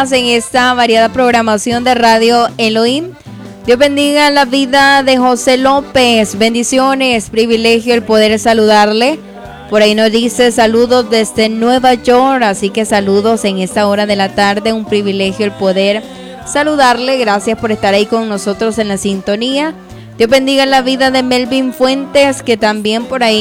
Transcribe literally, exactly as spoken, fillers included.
En esta variada programación de Radio Elohim. Dios bendiga la vida de José López. Bendiciones, privilegio el poder saludarle. Por ahí nos dice saludos desde Nueva York, así que saludos en esta hora de la tarde. Un privilegio el poder saludarle. Gracias por estar ahí con nosotros en la sintonía. Dios bendiga la vida de Melvin Fuentes, que también por ahí